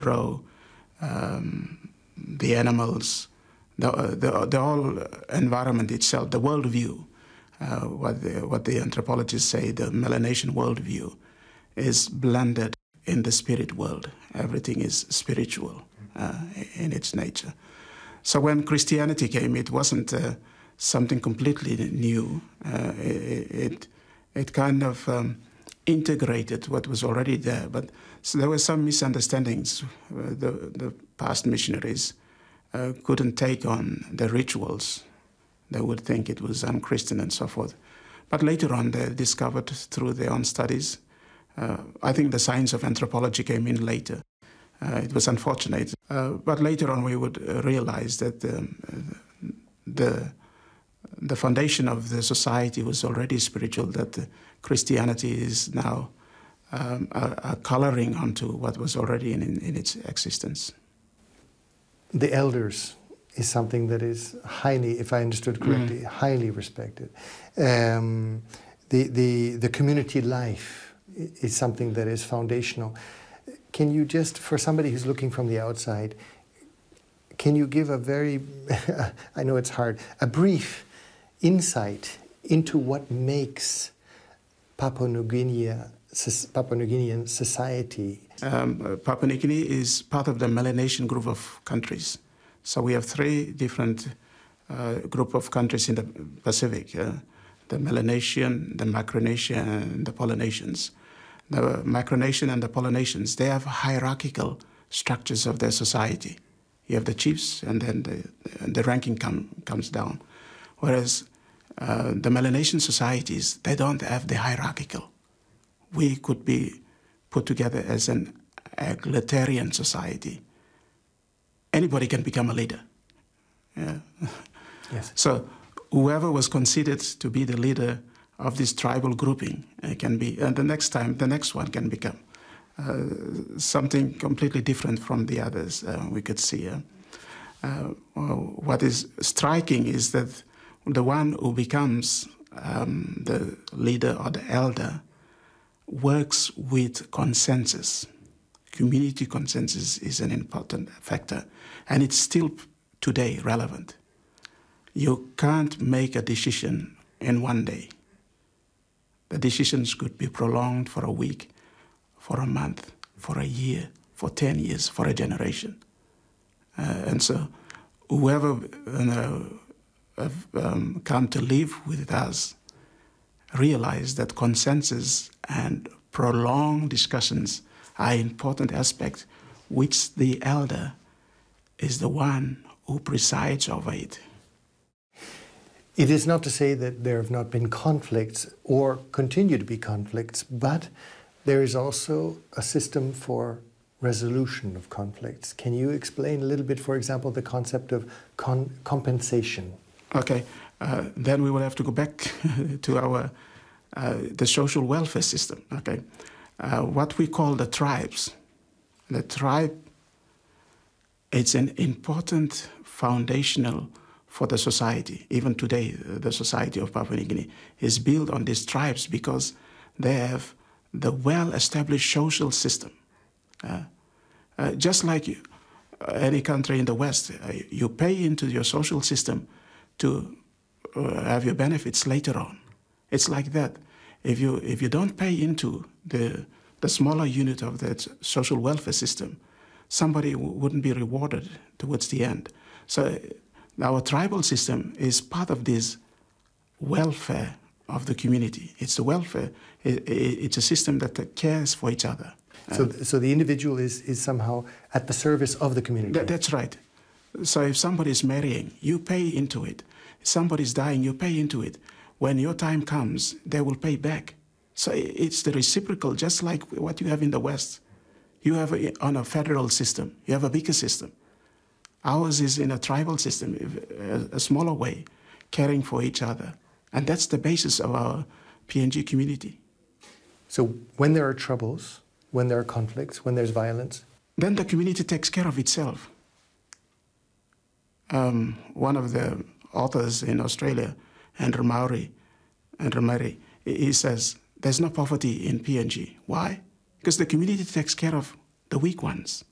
grow, the animals, the whole environment itself, the worldview, what the anthropologists say, the Melanesian worldview, is blended in the spirit world. Everything is spiritual in its nature. So when Christianity came, it wasn't something completely new. It kind of integrated what was already there. But so there were some misunderstandings. The past missionaries couldn't take on the rituals. They would think it was unchristian and so forth. But later on, they discovered through their own studies. I think the science of anthropology came in later. It was unfortunate. But later on, we would realize that the foundation of the society was already spiritual, that Christianity is now a coloring onto what was already in its existence. The elders is something that is highly, if I understood correctly, highly respected. The community life is something that is foundational. Can you just, for somebody who's looking from the outside, can you give a very, I know it's hard, a brief insight into what makes Papua New Guinean society? Papua New Guinea is part of the Melanesian group of countries. So we have three different group of countries in the Pacific, the Melanesian, the Micronesian, and the Polynesians. The Micronesian and the Polynesians, they have hierarchical structures of their society. You have the chiefs, and then the ranking comes down. Whereas the Melanesian societies, they don't have the hierarchical. We could be put together as an egalitarian society. Anybody can become a leader. Yeah. Yes. So whoever was considered to be the leader of this tribal grouping can be, and the next one can become something completely different from the others we could see. What is striking is that the one who becomes the leader or the elder works with consensus. Community consensus is an important factor, and it's still today relevant. You can't make a decision in one day. The decisions could be prolonged for a week, for a month, for a year, for 10 years, for a generation. And so whoever have come to live with us realize that consensus and prolonged discussions are important aspects, which the elder is the one who presides over it. It is not to say that there have not been conflicts or continue to be conflicts, but there is also a system for resolution of conflicts. Can you explain a little bit, for example, the concept of compensation? Okay, then we will have to go back to our the social welfare system. Okay, what we call the tribes. The tribe, it's an important foundational for the society. Even today, the society of Papua New Guinea is built on these tribes because they have the well-established social system. Just like any country in the West, you pay into your social system to have your benefits later on. It's like that. If you don't pay into the smaller unit of that social welfare system, somebody wouldn't be rewarded towards the end. So our tribal system is part of this welfare of the community. It's the welfare. It's a system that cares for each other. So the individual is somehow at the service of the community. That's right. So if somebody is marrying, you pay into it. If somebody is dying, you pay into it. When your time comes, they will pay back. So it's the reciprocal, just like what you have in the West. You have on a federal system, you have a bigger system. Ours is in a tribal system, a smaller way, caring for each other. And that's the basis of our PNG community. So when there are troubles, when there are conflicts, when there's violence, then the community takes care of itself. One of the authors in Australia, Andrew Murray, he says, there's no poverty in PNG. Why? Because the community takes care of the weak ones.